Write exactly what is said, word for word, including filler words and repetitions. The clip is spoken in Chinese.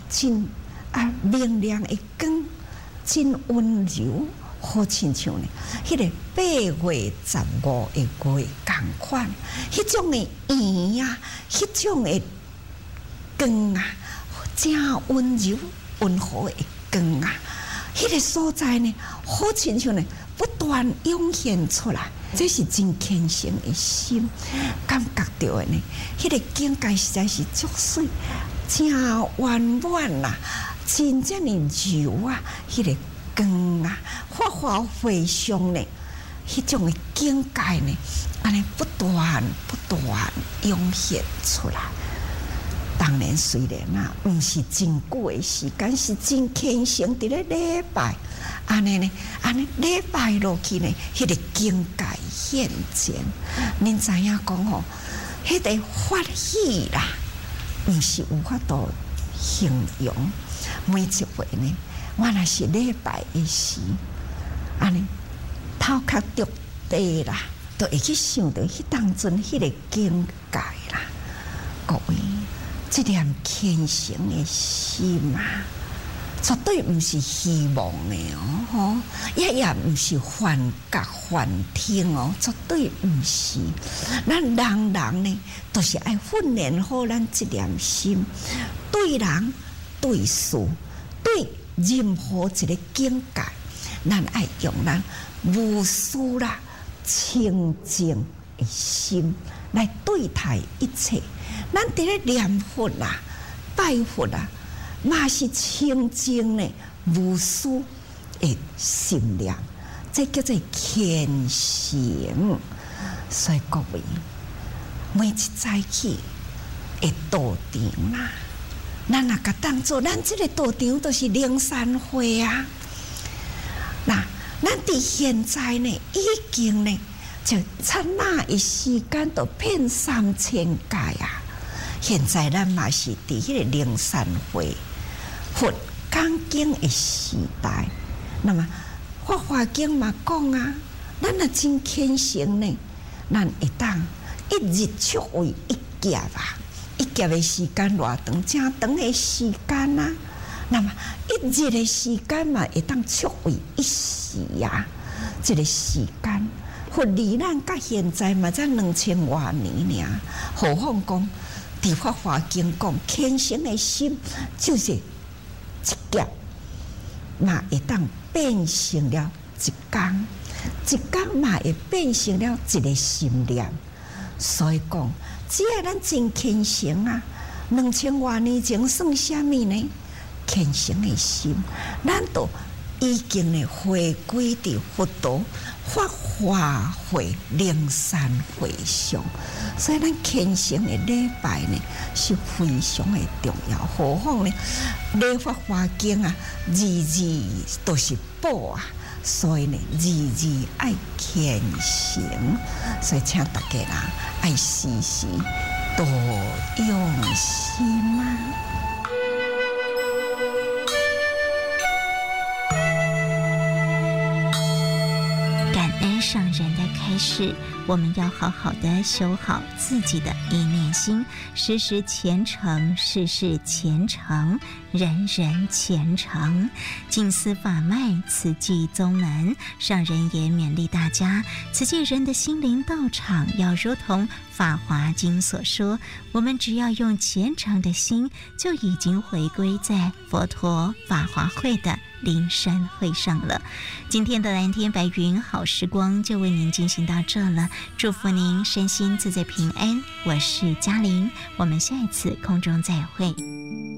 真啊明亮的光，真温柔，好亲像呢，迄个八月十五的月同款，迄种的圆啊，迄种的光啊，真温柔温和的光啊，迄个所在呢，好亲像呢，不断涌现出来。这是真虔诚的心，感觉到的呢，迄个境界实在是足水，真圆满啦，真正的柔啊，迄个光啊，发发回上呢，迄种的境界呢，安尼不断不断涌现出来。当然，虽然啊，毋是真久的时间，是真虔诚伫咧礼拜。安尼呢，安尼礼拜落去呢，迄个境界现前。恁知影讲吼，迄个法喜啦，毋是有法度形容。每一回呢，我若是礼拜的时，安尼头壳着地啦，都会去想到迄当阵迄个境界啦。各位，这念虔诚的心啊！绝对毋是希望的哦，吼，也也毋是幻觉幻听哦，绝对毋是。咱人人呢，都是爱训练好咱这念心，对人、对事、对任何一个境界，咱爱用咱无私啦、清净的心来对待一切。咱伫咧念佛啦、拜佛啦。嘛是清净的无私的心量，这叫做虔诚。所以各位，每一早起的道场啦，咱若甲当做咱这个道场都是灵山会啊。那咱伫现在呢，已经呢，就刹那一时间都骗三千界啊！现在咱嘛是伫迄个灵山会。佛讲经的时代，那么法华经嘛讲啊，咱若真虔诚呢，咱会当一日出为一劫啊，一劫的时间偌长，正长的时间啊，那么一日的时间嘛会当出为一时啊，这个时间，佛离咱到现在嘛才两千多年尔，何况讲伫法华经讲虔诚的心就是。一劫嘛会当变成了一天，一天嘛会变成了一个心念。所以讲，只要咱真虔诚啊，两千多年前算什么呢？虔诚的心，咱都已经呢回归伫佛陀法华会灵山会上。所以咱虔诚的礼拜呢是非常的重要，何况呢礼法华经啊，字字都是宝啊，所以呢字字爱虔诚，所以请大家啦爱时时多用心啊。 感恩上人的开示，我们要好好的修好自己的一念心，时时虔诚，事事虔诚，人人虔诚。净思法脉，慈济宗门，上人也勉励大家，慈济人的心灵道场要如同法华经所说，我们只要用虔诚的心，就已经回归在佛陀法华会的灵山会上了。今天的蓝天白云好时光就为您进行到这了，祝福您身心自在平安。我是嘉玲，我们下一次空中再会。